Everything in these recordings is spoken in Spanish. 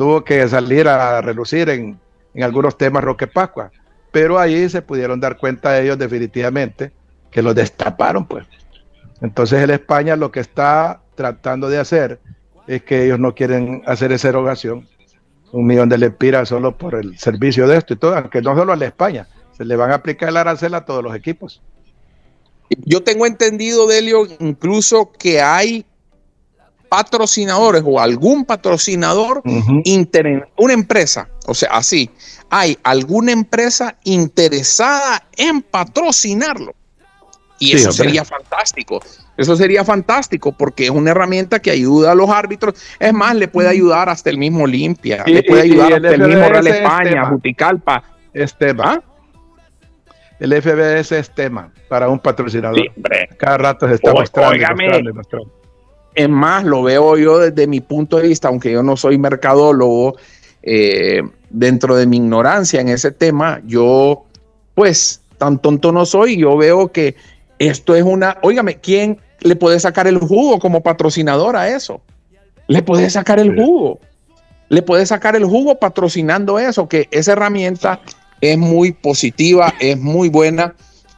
tuvo que salir a relucir en algunos temas Roque Pascua, pero ahí se pudieron dar cuenta ellos definitivamente que los destaparon, pues. Entonces el España lo que está tratando de hacer es que ellos no quieren hacer esa erogación, 1 millón de lempiras solo por el servicio de esto y todo, aunque no solo a la España, se le van a aplicar el arancel a todos los equipos. Yo tengo entendido, Delio, incluso que hay patrocinadores o algún patrocinador, una empresa, o sea, así, hay alguna empresa interesada en patrocinarlo. Y sí, eso sería fantástico. Eso sería fantástico porque es una herramienta que ayuda a los árbitros. Es más, le puede ayudar hasta el mismo Olimpia, le puede ayudar hasta el mismo Real España, Juticalpa. ¿Ah? El FBS es tema para un patrocinador. Sí, cada rato se está mostrando. Es más, lo veo yo desde mi punto de vista, aunque yo no soy mercadólogo, dentro de mi ignorancia en ese tema, yo, pues, tan tonto no soy. Yo veo que esto es óigame, ¿quién le puede sacar el jugo como patrocinador a eso? Le puede sacar el jugo. Le puede sacar el jugo patrocinando eso, que esa herramienta es muy positiva, es muy buena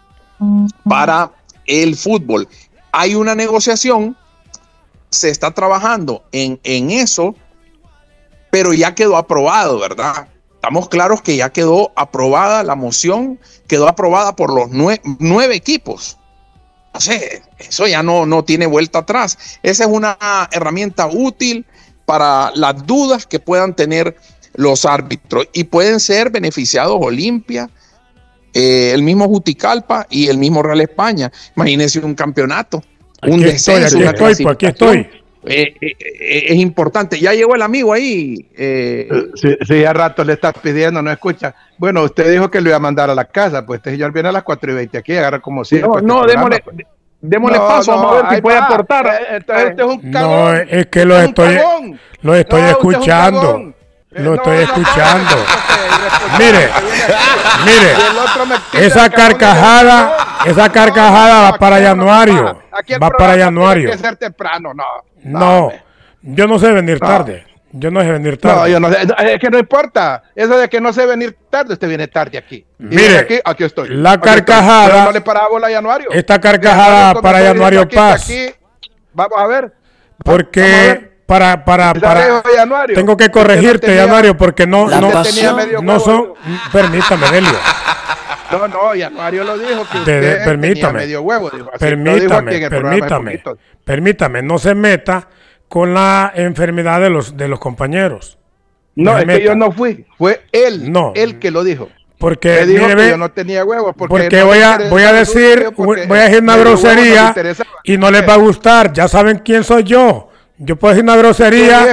para el fútbol. Hay una negociación, se está trabajando en eso, pero ya quedó aprobado, ¿verdad? Estamos claros que ya quedó aprobada la moción, quedó aprobada por los 9 equipos. O sea, eso ya no tiene vuelta atrás. Esa es una herramienta útil para las dudas que puedan tener los árbitros y pueden ser beneficiados Olimpia, el mismo Juticalpa y el mismo Real España. Imagínense un campeonato, un descenso. Aquí estoy. Es importante. Ya llegó el amigo ahí. Sí, a rato le estás pidiendo, no escucha. Bueno, usted dijo que lo iba a mandar a la casa, pues este señor viene a las 4:20 aquí, agarra como si. Démosle paso, vamos a ver si puede aportar. Este es un cagón. No, es que lo estoy escuchando. Lo estoy escuchando. Mire, esa carcajada va para Januario. Va para Januario. Tiene que ser temprano, no, yo no sé venir tarde. Yo no sé venir tarde. No, yo no sé. Es que no importa. Eso de que no sé venir tarde, usted viene tarde aquí. Mire, aquí estoy. La carcajada. No le paraba bola a Januario. Esta carcajada para Januario Paz. Vamos a ver. Porque tengo que corregirte, Januario, porque no son. Permítame, Delio. No, Januario lo dijo que usted tenía medio huevo. Dijo, permítame, no se meta con la enfermedad de los compañeros. No, es que yo no fui, fue él, él que lo dijo. Porque dijo que yo no tenía huevos. Porque voy a decir una grosería y no les va a gustar. Ya saben quién soy yo. Yo puedo decir una grosería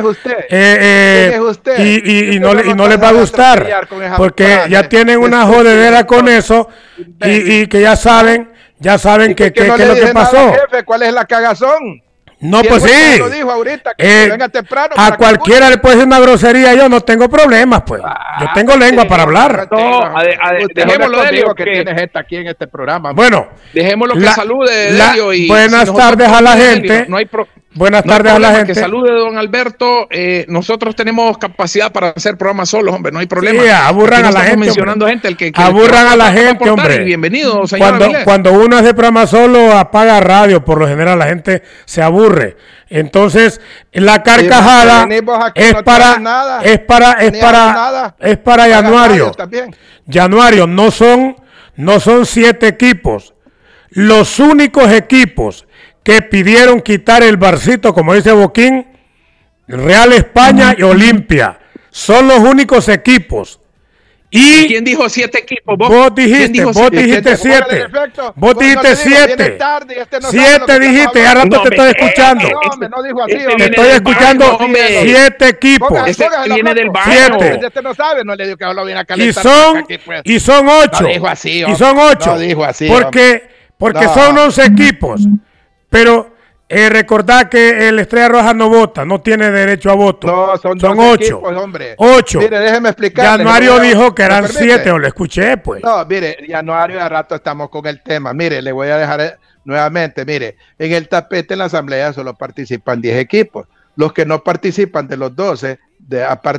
y no les va a gustar porque ya tienen una jodedera con eso y que ya saben qué es lo que pasó. Jefe, ¿cuál es la cagazón? No, pues sí. Lo dijo ahorita, que venga temprano a cualquiera le puede decir una grosería, yo no tengo problemas, pues. Yo tengo lengua para hablar. Dejémoslo, Delio, que tiene gente aquí en este programa. Bueno, dejémoslo que salude, Delio. Buenas tardes a la gente. Buenas tardes a la gente. Que salude, don Alberto. Nosotros tenemos capacidad para hacer programas solos, hombre, no hay problema. Sí, aburran a la gente. Mencionando gente aburran a la gente, hombre. Bienvenido, señor. Cuando uno hace programa solo, apaga radio. Por lo general, la gente se aburre. Entonces, la carcajada es para Januario. Januario, no son 7 equipos. Los únicos equipos que pidieron quitar el barcito, como dice Boquín, Real España y Olimpia. Son los únicos equipos. ¿Y quién dijo 7 equipos? Vos dijiste 7. Vos dijiste 7. 7 dijiste, ya rato te estoy escuchando. Te estoy escuchando 7 equipos. Viene del baño. 7. Y son 8. Y son 8. Porque son 11 equipos. Pero recordad que el Estrella Roja no vota, no tiene derecho a voto. No, son 8. Equipos, hombre. 8. Mire, déjeme explicarle. Januario dijo que eran 7, o lo escuché, pues. No, mire, Januario, a rato estamos con el tema. Mire, le voy a dejar nuevamente. Mire, en el tapete en la asamblea solo participan 10 equipos. Los que no participan de los 12,